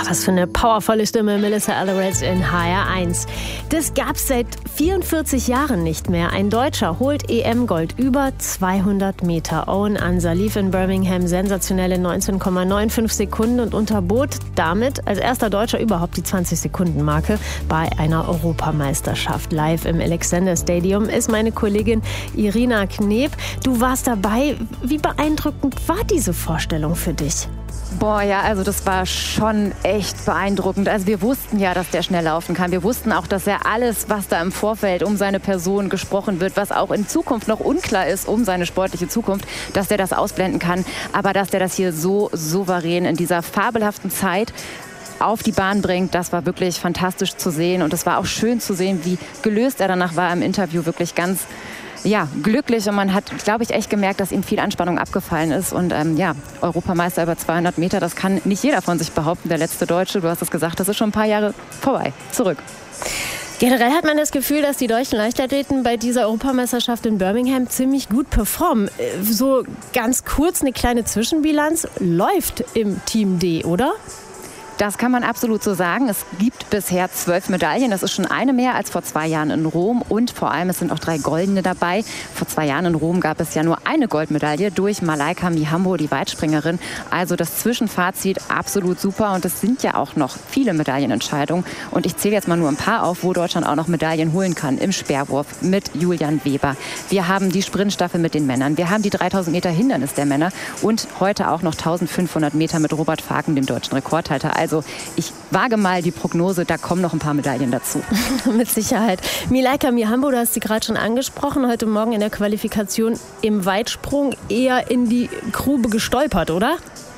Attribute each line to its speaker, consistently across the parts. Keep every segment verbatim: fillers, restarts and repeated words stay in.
Speaker 1: was für eine powervolle Stimme, Melissa Etheridge in H R eins. Das gab's seit vierundvierzig Jahren nicht mehr. Ein Deutscher holt E M-Gold über zweihundert Meter. Owen Ansa lief in Birmingham sensationelle neunzehn Komma fünfundneunzig Sekunden und unterbot damit als erster Deutscher überhaupt die zwanzig-Sekunden-Marke bei einer Europameisterschaft. Live im Alexander Stadium ist meine Kollegin Irina Kneb. Du warst dabei. Wie beeindruckend war diese Vorstellung für dich?
Speaker 2: Boah, ja, also das war schon echt beeindruckend. Also wir wussten ja, dass der schnell laufen kann. Wir wussten auch, dass er alles, was da im Vorfeld um seine Person gesprochen wird, was auch in Zukunft noch unklar ist um seine sportliche Zukunft, dass der das ausblenden kann. Aber dass der das hier so souverän in dieser fabelhaften Zeit auf die Bahn bringt, das war wirklich fantastisch zu sehen. Und es war auch schön zu sehen, wie gelöst er danach war im Interview. Wirklich ganz ja, glücklich, und man hat, glaube ich, echt gemerkt, dass ihm viel Anspannung abgefallen ist. Und ähm, ja, Europameister über zweihundert Meter, das kann nicht jeder von sich behaupten. Der letzte Deutsche, du hast es gesagt, das ist schon ein paar Jahre vorbei, zurück.
Speaker 1: Generell hat man das Gefühl, dass die deutschen Leichtathleten bei dieser Europameisterschaft in Birmingham ziemlich gut performen. So ganz kurz eine kleine Zwischenbilanz läuft im Team D, oder?
Speaker 2: Das kann man absolut so sagen. Es gibt bisher zwölf Medaillen. Das ist schon eine mehr als vor zwei Jahren in Rom. Und vor allem, es sind auch drei goldene dabei. Vor zwei Jahren in Rom gab es ja nur eine Goldmedaille durch Malaika Mihambo, die Weitspringerin. Also das Zwischenfazit absolut super. Und es sind ja auch noch viele Medaillenentscheidungen. Und ich zähle jetzt mal nur ein paar auf, wo Deutschland auch noch Medaillen holen kann. Im Speerwurf mit Julian Weber. Wir haben die Sprintstaffel mit den Männern. Wir haben die dreitausend Meter Hindernis der Männer. Und heute auch noch eintausendfünfhundert Meter mit Robert Faken, dem deutschen Rekordhalter. Also ich wage mal die Prognose, da kommen noch ein paar Medaillen dazu.
Speaker 1: Mit Sicherheit. Malaika Mihambo, du hast sie gerade schon angesprochen, heute Morgen in der Qualifikation im Weitsprung eher in die Grube gestolpert, oder?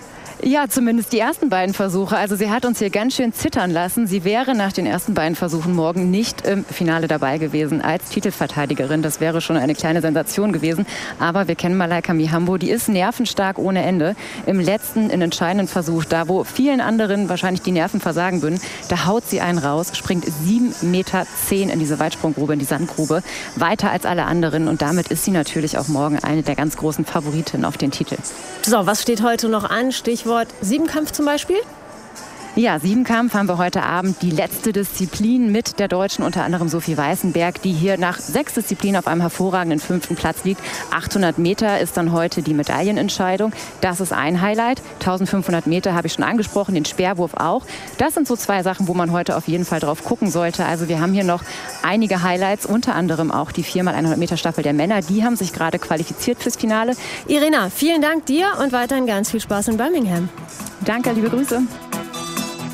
Speaker 2: Ja, zumindest die ersten beiden Versuche. Also sie hat uns hier ganz schön zittern lassen. Sie wäre nach den ersten beiden Versuchen morgen nicht im Finale dabei gewesen als Titelverteidigerin. Das wäre schon eine kleine Sensation gewesen. Aber wir kennen Malaika Mihambo, die ist nervenstark ohne Ende. Im letzten, in entscheidenden Versuch, da wo vielen anderen wahrscheinlich die Nerven versagen würden, da haut sie einen raus, springt sieben Meter zehn in diese Weitsprunggrube, in die Sandgrube, weiter als alle anderen. Und damit ist sie natürlich auch morgen eine der ganz großen Favoritinnen auf den Titel.
Speaker 1: So, was steht heute noch an? Stichwort Siebenkampf zum Beispiel?
Speaker 2: Ja, Siebenkampf haben wir heute Abend die letzte Disziplin mit der Deutschen, unter anderem Sophie Weißenberg, die hier nach sechs Disziplinen auf einem hervorragenden fünften Platz liegt. achthundert Meter ist dann heute die Medaillenentscheidung. Das ist ein Highlight. eintausendfünfhundert Meter habe ich schon angesprochen, den Speerwurf auch. Das sind so zwei Sachen, wo man heute auf jeden Fall drauf gucken sollte. Also wir haben hier noch einige Highlights, unter anderem auch die vier mal hundert Meter Staffel der Männer. Die haben sich gerade qualifiziert fürs Finale.
Speaker 1: Irina, vielen Dank dir und weiterhin ganz viel Spaß in Birmingham.
Speaker 2: Danke, liebe Grüße.